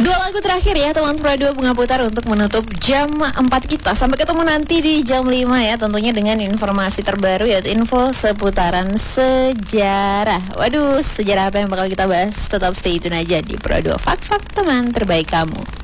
Dua lagu terakhir ya teman Pro 2 Bunga Putar untuk menutup jam 4 kita. Sampai ketemu nanti di jam 5 ya, tentunya dengan informasi terbaru yaitu info seputaran sejarah. Waduh, sejarah apa yang bakal kita bahas? Tetap stay tune aja di Pro 2 Fak-Fak teman terbaik kamu.